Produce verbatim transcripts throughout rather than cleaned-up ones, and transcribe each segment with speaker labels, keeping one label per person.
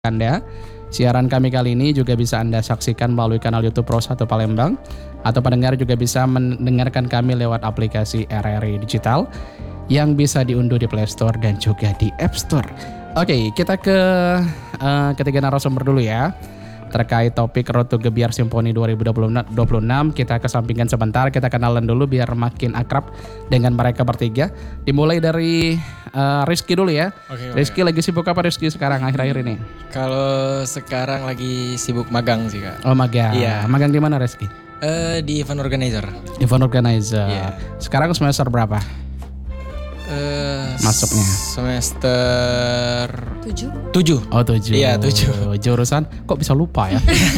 Speaker 1: Anda. Siaran kami kali ini juga bisa Anda saksikan melalui kanal YouTube Pro satu Palembang, atau pendengar juga bisa mendengarkan kami lewat aplikasi R R I Digital yang bisa diunduh di Play Store dan juga di App Store. Oke, kita ke uh, ketiga narasumber dulu ya. Terkait topik Road to Gebiar Simponi dua ribu dua puluh enam, kita kesampingkan sebentar, kita kenalan dulu biar makin akrab dengan mereka bertiga. Dimulai dari uh, Rizky dulu ya.
Speaker 2: Oke,
Speaker 1: Rizky
Speaker 2: oke.
Speaker 1: lagi sibuk apa Rizky sekarang akhir-akhir ini?
Speaker 2: Kalau sekarang lagi sibuk magang sih Kak.
Speaker 1: Oh magang.
Speaker 2: Iya.
Speaker 1: Magang di mana Rizky?
Speaker 2: Eh di event organizer.
Speaker 1: Event organizer.
Speaker 2: Iya.
Speaker 1: Sekarang semester berapa?
Speaker 2: Eh
Speaker 1: Masuknya.
Speaker 2: Semester
Speaker 3: Tujuh?
Speaker 2: tujuh.
Speaker 1: Oh tujuh.
Speaker 2: Iya, tujuh.
Speaker 1: Jurusan kok bisa lupa ya?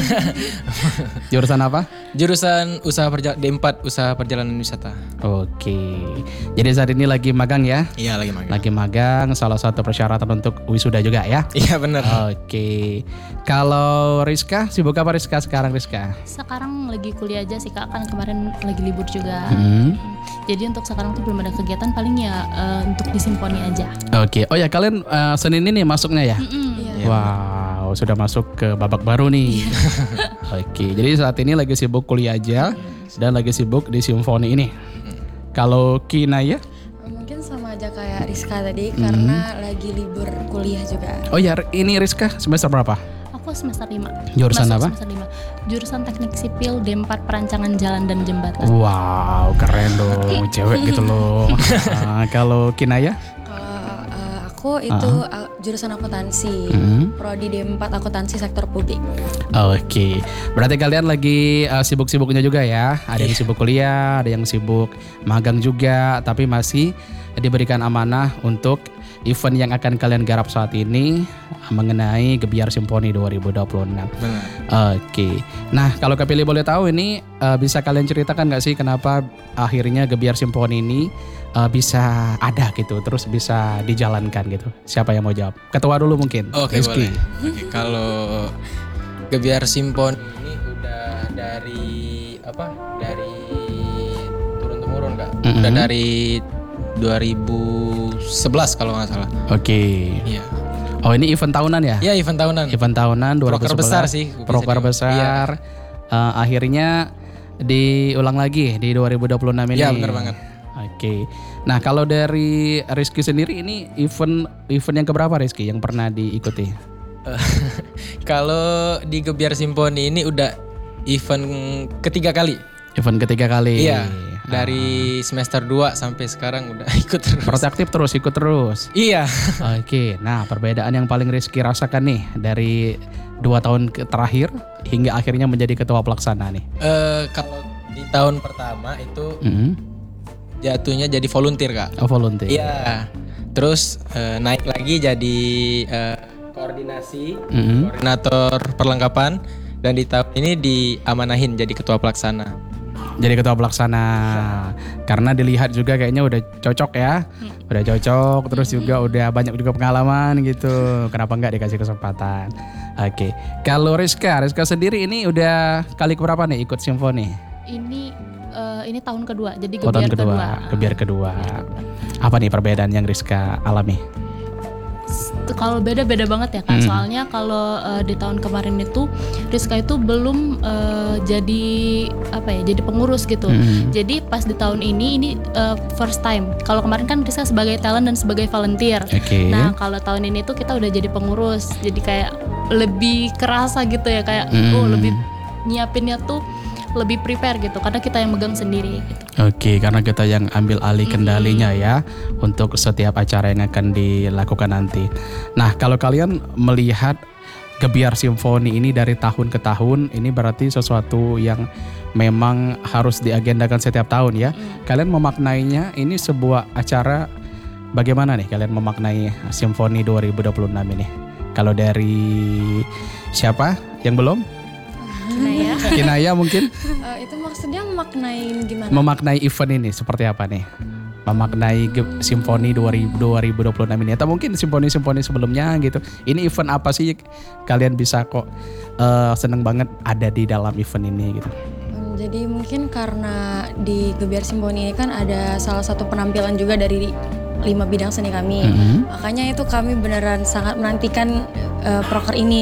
Speaker 1: Jurusan apa?
Speaker 2: Jurusan usaha perjalanan D empat, usaha perjalanan wisata.
Speaker 1: Oke. Jadi saat ini lagi magang ya?
Speaker 2: Iya, lagi magang.
Speaker 1: Lagi magang, salah satu persyaratan untuk wisuda juga ya?
Speaker 2: Iya, benar.
Speaker 1: Oke. Kalau Rizka, sibuk apa Rizka sekarang Rizka?
Speaker 3: Sekarang lagi kuliah aja sih Kak, kan kemarin lagi libur juga.
Speaker 1: Hmm.
Speaker 3: Jadi untuk sekarang tuh belum ada kegiatan, paling ya uh, untuk di Simponi aja.
Speaker 1: Oke. Oh ya kalian uh, Senin ini masuknya ya?
Speaker 3: Mm-mm.
Speaker 2: Iya.
Speaker 1: Wow, sudah masuk ke babak baru nih. Oke, jadi saat ini lagi sibuk kuliah aja dan lagi sibuk di simfoni ini. Kalau Kina ya?
Speaker 4: Mungkin sama aja kayak Rizka tadi karena lagi libur kuliah juga.
Speaker 1: Oh ya, ini Rizka semester berapa?
Speaker 3: Aku semester lima.
Speaker 1: Jurusan
Speaker 3: Masuk
Speaker 1: apa?
Speaker 3: Semester lima. Jurusan Teknik Sipil D empat Perancangan Jalan dan Jembatan.
Speaker 1: Wow, keren dong, cewek gitu loh. Nah, kalau Kina ya?
Speaker 4: Kalau uh, aku itu uh, jurusan akuntansi,
Speaker 1: Mhm.
Speaker 4: prodi D empat akuntansi sektor publik.
Speaker 1: Oke, berarti kalian lagi uh, sibuk-sibuknya juga ya? Ada yang sibuk kuliah, ada yang sibuk magang juga, tapi masih diberikan amanah untuk event yang akan kalian garap saat ini mengenai Gebiar Simponi dua ribu dua puluh enam.
Speaker 2: Benar.
Speaker 1: Oke, nah kalau Kak Pilih boleh tahu ini uh, bisa kalian ceritakan nggak sih kenapa akhirnya Gebiar Simponi ini uh, bisa ada gitu, terus bisa dijalankan gitu? Siapa yang mau jawab? Ketua dulu mungkin.
Speaker 2: Oke,
Speaker 1: Rizky.
Speaker 2: boleh. Oke, kalau Gebiar Simponi ini udah dari apa? Dari turun temurun Kak.
Speaker 1: Mhm.
Speaker 2: Udah dari dua ribu sebelas kalau nggak salah.
Speaker 1: Oke.
Speaker 2: Iya.
Speaker 1: Oh ini event tahunan ya?
Speaker 2: Iya, event tahunan.
Speaker 1: Event tahunan dua ribu sebelas.
Speaker 2: Proker besar sih, bisa
Speaker 1: Proker
Speaker 2: di-
Speaker 1: besar. Eh, akhirnya diulang lagi di dua ribu dua puluh enam ini.
Speaker 2: Iya, benar banget.
Speaker 1: Oke. Nah, kalau dari Rizky sendiri ini event event yang keberapa Rizky yang pernah diikuti?
Speaker 2: Kalau di Gebiar Simponi ini udah event ketiga kali.
Speaker 1: Event ketiga kali.
Speaker 2: Iya. Dari semester dua sampai sekarang udah ikut terus.
Speaker 1: Protektif terus, ikut terus.
Speaker 2: Iya.
Speaker 1: Oke. Nah, perbedaan yang paling Rizky rasakan nih dari dua tahun ke- terakhir hingga akhirnya menjadi ketua pelaksana nih.
Speaker 2: Eh kalau di tahun pertama itu
Speaker 1: Mhm.
Speaker 2: jatuhnya jadi volunteer Kak.
Speaker 1: Oh, volunteer.
Speaker 2: Iya. Terus eh, naik lagi jadi eh, koordinasi,
Speaker 1: Mhm.
Speaker 2: koordinator perlengkapan, dan di tahun ini diamanahin jadi ketua pelaksana.
Speaker 1: Jadi ketua pelaksana karena dilihat juga kayaknya udah cocok ya, udah cocok, terus juga udah banyak juga pengalaman gitu. Kenapa nggak dikasih kesempatan? Oke, kalau Rizka, Rizka sendiri ini udah kali keberapa nih ikut simfoni?
Speaker 3: Ini eh, ini tahun kedua, jadi
Speaker 1: Oh, tahun
Speaker 3: Gebiar
Speaker 1: kedua,
Speaker 3: kedua.
Speaker 1: Gebiar kedua. Apa nih perbedaan yang Rizka alami?
Speaker 3: Kalau beda-beda banget ya Kak,
Speaker 1: Hmm.
Speaker 3: soalnya kalau eh, di tahun kemarin itu Rizka itu belum eh, jadi apa ya, jadi pengurus gitu.
Speaker 1: Hmm.
Speaker 3: Jadi pas di tahun ini ini eh, first time. Kalau kemarin kan Rizka sebagai talent dan sebagai volunteer.
Speaker 1: Oke.
Speaker 3: Nah kalau tahun ini tuh kita udah jadi pengurus, jadi kayak lebih kerasa gitu ya, kayak
Speaker 1: Hmm.
Speaker 3: oh lebih nyiapinnya tuh lebih prepare gitu, karena kita yang megang sendiri gitu.
Speaker 1: Oke, karena kita yang ambil alih kendalinya ya untuk setiap acara yang akan dilakukan nanti. Nah, kalau kalian melihat Gebiar Simponi ini dari tahun ke tahun, ini berarti sesuatu yang memang harus diagendakan setiap tahun ya. Kalian memaknainya ini sebuah acara bagaimana nih kalian memaknai Simfoni dua ribu dua puluh enam ini? Kalau dari siapa yang belum?
Speaker 3: Nah ya.
Speaker 1: Kinaya mungkin
Speaker 4: Uh, itu maksudnya memaknain gimana?
Speaker 1: memaknai event ini seperti apa nih? Memaknai Ge- Simfoni dua ribu dua puluh enam ini atau mungkin simfoni-simfoni sebelumnya gitu. Ini event apa sih kalian bisa kok eh, seneng banget ada di dalam event ini gitu.
Speaker 4: Hmm, jadi mungkin karena di Gebiar Simponi ini kan ada salah satu penampilan juga dari lima bidang seni kami.
Speaker 1: Mhm.
Speaker 4: Makanya itu kami beneran sangat menantikan uh, proker ini.